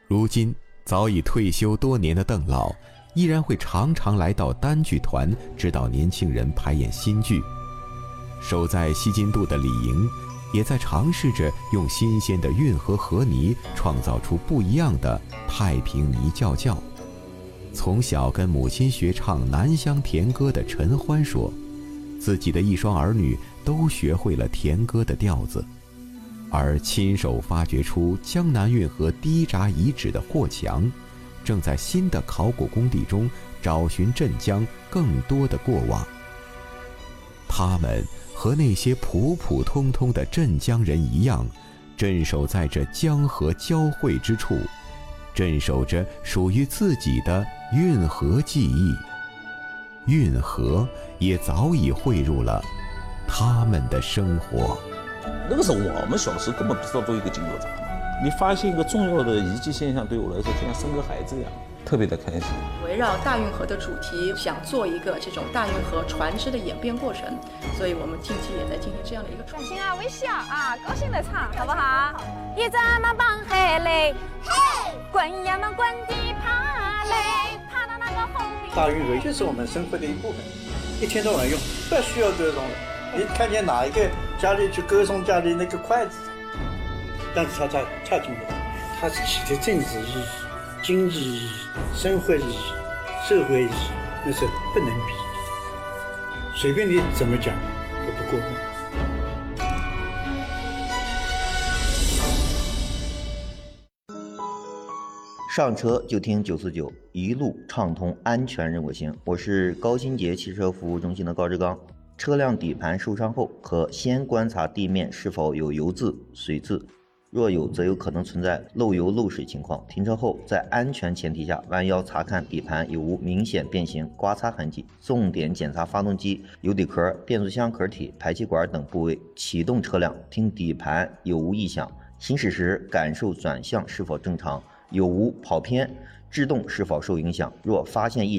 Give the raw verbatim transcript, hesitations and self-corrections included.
如今早已退休多年的邓老，依然会常常来到单剧团指导年轻人排演新剧。守在西津渡的李莹，也在尝试着用新鲜的运河河泥创造出不一样的太平泥教教。从小跟母亲学唱南乡田歌的陈欢说，自己的一双儿女都学会了田歌的调子。而亲手发掘出江南运河第一闸遗址的霍强，正在新的考古工地中找寻镇江更多的过往。他们和那些普普通通的镇江人一样，镇守在这江河交汇之处，镇守着属于自己的运河记忆。运河也早已汇入了他们的生活。 那个时候我们小时候根本不知道做一个金牛闸嘛，你发现一个重要的遗迹现象，对我来说就像生个孩子一样，特别的开心。 围绕大运河的主题，想做一个这种大运河船只的演变过程，所以我们近期也在进行这样的一个创新啊，微笑啊，高兴的唱，好不好？一咱们帮海嘞，嘿，滚呀们滚地爬嘞，爬到那个后面。 大运河就是我们生活的一部分，一天到晚用，不需要歌颂了。你看见哪一个家里去歌颂家里那个筷子，但是它在太重要了，它是起的政治意义、经济意义、生活意义、社会意义，那是不能比的。随便你怎么讲都不过分。 上车就听九四九，一路畅通，安全任我行。我是高新杰汽车服务中心的高志刚。车辆底盘受伤后，可先观察地面是否有油渍、水渍，若有，则有可能存在漏油漏水情况。停车后，在安全前提下，弯腰查看底盘有无明显变形、刮擦痕迹，重点检查发动机、油底壳、变速箱壳体、排气管等部位。启动车辆，听底盘有无异响，行驶时感受转向是否正常，有无跑偏，制动是否受影响。若发现异